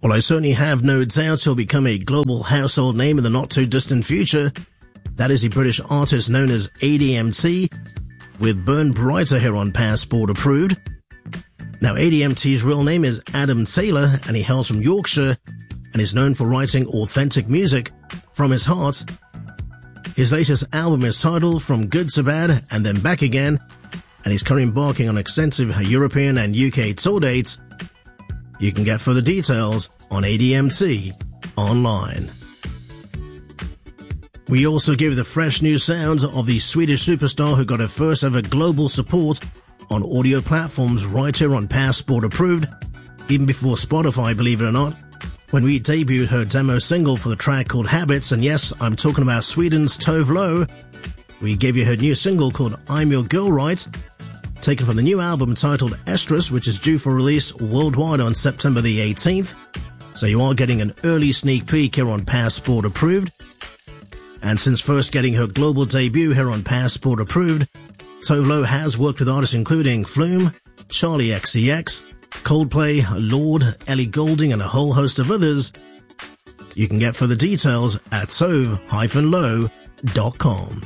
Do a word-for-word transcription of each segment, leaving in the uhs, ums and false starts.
Well, I certainly have no doubt he'll become a global household name in the not-too-distant future. That is the British artist known as A D M T, with Burn Brighter here on Passport Approved. Now, A D M T's real name is Adam Taylor, and he hails from Yorkshire, and is known for writing authentic music from his heart. His latest album is titled From Good to Bad and Then Back Again, and he's currently embarking on extensive European and U K tour dates. You can get further details on A D M T online. We also give you the fresh new sounds of the Swedish superstar who got her first ever global support on audio platforms right here on Passport Approved, even before Spotify, believe it or not, when we debuted her demo single for the track called Habits. And yes, I'm talking about Sweden's Tove Lo. We gave you her new single called I'm Your Girl Right, taken from the new album titled Estrus, which is due for release worldwide on September the eighteenth. So you are getting an early sneak peek here on Passport Approved. And since first getting her global debut here on Passport Approved, Tove Lo has worked with artists including Flume, Charlie X C X, Coldplay, Lorde, Ellie Goulding, and a whole host of others. You can get further details at tove dash lo dot com.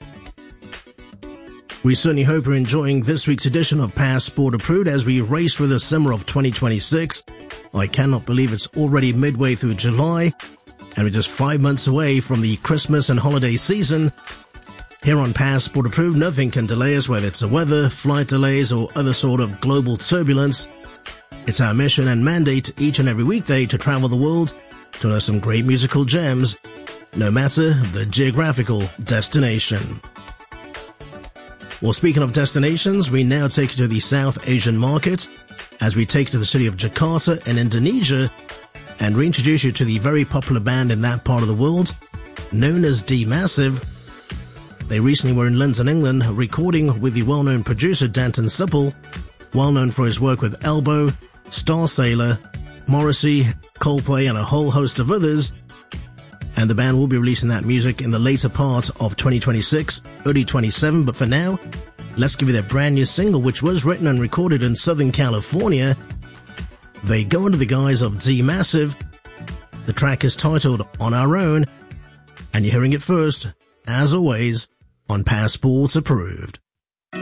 We certainly hope you're enjoying this week's edition of Passport Approved as we race through the summer of twenty twenty-six. I cannot believe it's already midway through July, and we're just five months away from the Christmas and holiday season. Here on Passport Approved, nothing can delay us, whether it's the weather, flight delays, or other sort of global turbulence. It's our mission and mandate each and every weekday to travel the world to know some great musical gems, no matter the geographical destination. Well, speaking of destinations, we now take you to the South Asian market as we take you to the city of Jakarta in Indonesia and reintroduce you to the very popular band in that part of the world, known as D Massive. They recently were in London, England, recording with the well-known producer Danton Supple, well known for his work with Elbow, Star Sailor, Morrissey, Coldplay, and a whole host of others. And the band will be releasing that music in the later part of twenty twenty-six, early twenty-seven, but for now, let's give you their brand new single, which was written and recorded in Southern California. They go under the guise of D Massive. The track is titled On Our Own, and you're hearing it first, as always, on Passport Approved.